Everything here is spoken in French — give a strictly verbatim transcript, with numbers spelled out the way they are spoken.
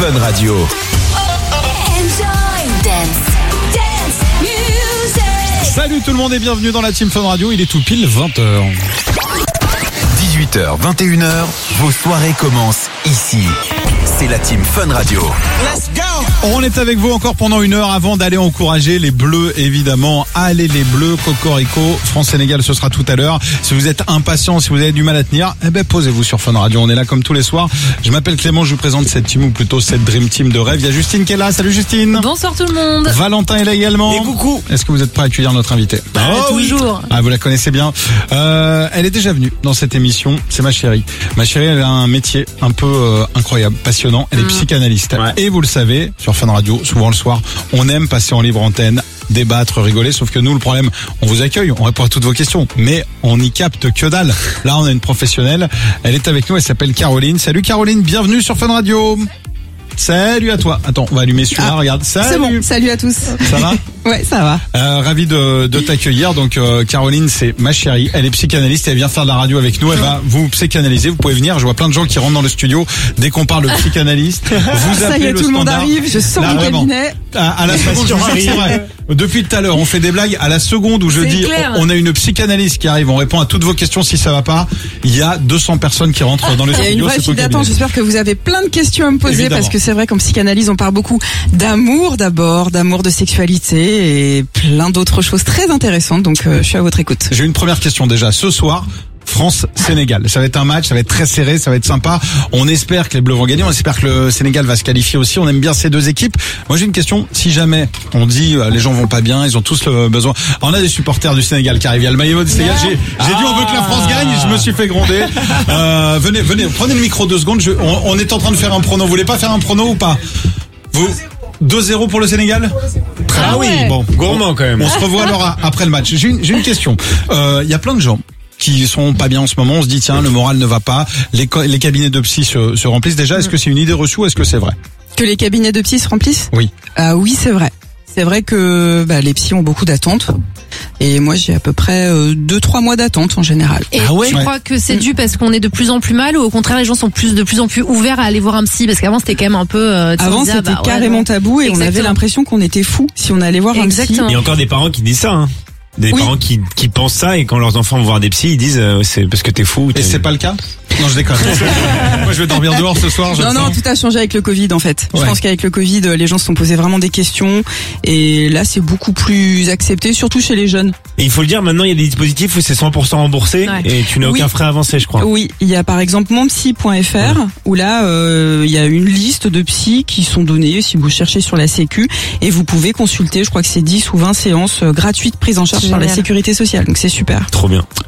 Fun Radio. Salut tout le monde et bienvenue dans la Team Fun Radio, il est tout pile vingt heures. dix-huit heures, vingt et une heures, vos soirées commencent ici. C'est la Team Fun Radio. Let's go! On est avec vous encore pendant une heure avant d'aller encourager les Bleus, évidemment. Allez les Bleus, Cocorico, France-Sénégal, ce sera tout à l'heure. Si vous êtes impatient, si vous avez du mal à tenir, eh ben posez-vous sur Fun Radio. On est là comme tous les soirs. Je m'appelle Clément, je vous présente cette team ou plutôt cette Dream Team de rêve. Il y a Justine qui est là. Salut Justine. Bonsoir tout le monde. Valentin est là également. Et coucou. Est-ce que vous êtes prêts à accueillir notre invité? Bah, Oh, toujours. Ah, vous la connaissez bien. Euh, elle est déjà venue dans cette émission. C'est ma chérie. Ma chérie, elle a un métier un peu euh, incroyable, passionnant. Elle est psychanalyste. Ouais. Et vous le savez, sur Fun Radio, souvent le soir, on aime passer en libre antenne, débattre, rigoler. Sauf que nous, le problème, on vous accueille, on répond à toutes vos questions, mais on n'y capte que dalle. Là, on a une professionnelle. Elle est avec nous. Elle s'appelle Caroline. Salut Caroline, bienvenue sur Fun Radio. Salut à toi. Attends, on va allumer celui-là. Ah, regarde. Salut. C'est bon. Salut à tous. Ça va? Ouais, ça va. Euh, ravi de, de t'accueillir. Donc euh, Caroline, c'est ma chérie. Elle est psychanalyste. Elle vient faire de la radio avec nous. Elle va vous psychanalyser. Vous pouvez venir. Je vois plein de gens qui rentrent dans le studio dès qu'on parle de psychanalyste. Vous Ça y appelez est, le tout le monde standard. arrive. Je sors Là, du vraiment. cabinet. À, à la seconde, je vous jure que c'est vrai. Depuis tout à l'heure, on fait des blagues. À la seconde où je C'est dis, clair. on a une psychanalyste qui arrive, on répond à toutes vos questions si ça va pas. Il y a deux cents personnes qui rentrent dans le Il y a une studio. vraie C'est file au cabinet. d'attente. J'espère que vous avez plein de questions à me poser Évidemment. parce que c'est vrai qu'en psychanalyse, on parle beaucoup d'amour d'abord, d'amour de sexualité et plein d'autres choses très intéressantes. Donc, euh, je suis à votre écoute. J'ai une première question déjà. Ce soir, France-Sénégal. Ça va être un match, ça va être très serré, ça va être sympa. On espère que les Bleus vont gagner, on espère que le Sénégal va se qualifier aussi. On aime bien ces deux équipes. Moi, j'ai une question. Si jamais on dit euh, les gens vont pas bien, ils ont tous le besoin. On a des supporters du Sénégal qui arrivent. Il y a le maillot du Sénégal. J'ai, j'ai dit on veut que la France gagne. Je me suis fait gronder. Euh, venez, venez, prenez le micro deux secondes. Je, on, on est en train de faire un prono. Vous voulez pas faire un prono ou pas? Vous deux zéro pour le Sénégal? Très Ah bien. ouais. Bon, Gourmand quand même. on se revoit alors à- après le match. J'ai une, j'ai une question. Euh, Il y a plein de gens qui sont pas bien en ce moment. On se dit tiens, le moral ne va pas. Les, co- les cabinets de psy se, se remplissent déjà. Est-ce que c'est une idée reçue ou est-ce que c'est vrai? Que les cabinets de psy se remplissent? Oui. Ah oui, c'est vrai. C'est vrai que bah, les psys ont beaucoup d'attentes. Et moi, j'ai à peu près euh, deux, trois mois d'attente en général. Et Ah ouais tu Ouais. crois que c'est dû parce qu'on est de plus en plus mal ou au contraire les gens sont plus de plus en plus ouverts à aller voir un psy parce qu'avant c'était quand même un peu euh, tu sais, on Avant, disait, c'était ah bah, ouais, carrément non. tabou et on avait Exactement. l'impression qu'on était fous si on allait voir un psy. Exactement. Il y a encore des parents qui disent ça, hein. Des Oui. parents qui, qui pensent ça et quand leurs enfants vont voir des psys, ils disent euh, c'est parce que t'es fou. Et t'es- c'est pas le cas? Non, je déconne. Moi, je vais dormir dehors ce soir. Je Non, le non, sens. tout a changé avec le Covid en fait. Ouais. Je pense qu'avec le Covid, les gens se sont posés vraiment des questions et là, c'est beaucoup plus accepté, surtout chez les jeunes. Et il faut le dire, maintenant il y a des dispositifs où c'est cent pour cent remboursé Ouais. et tu n'as Oui. aucun frais avancé, je crois. Oui, il y a par exemple monpsy point f r où là, euh, il y a une liste de psys qui sont données si vous cherchez sur la Sécu et vous pouvez consulter, je crois que c'est dix ou vingt séances euh, gratuites prises en charge par la Génial. Sécurité sociale. Donc c'est super. Trop bien.